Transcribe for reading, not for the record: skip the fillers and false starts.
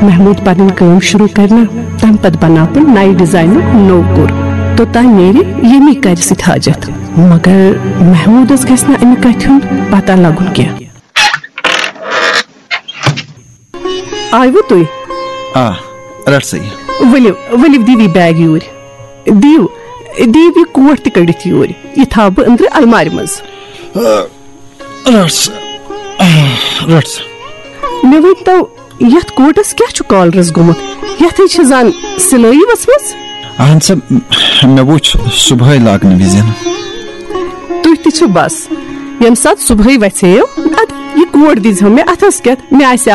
महमूद पन काम शुरू करना तम पत बना नए डिजाइन नो कुर तोतान नेरि यमी कर हाजत मगर महमूदस गस ना अमि कथ पता लगुन क्या आयवु तुई रट सही वलिव दीवी बैग यूर दीव दीव यह कोट त कड़ित यूर यह था बह अंदर अलमारि मज मे वन तो यथ कोटस क्या कॉलरस गुमुत यथ जान सिलाई वसमस अहन सा मे वुच सुबह लागन विजन तुह ति बस यम सात सुबह वसेयो अद यह कोट दिज मे अथस क्या मे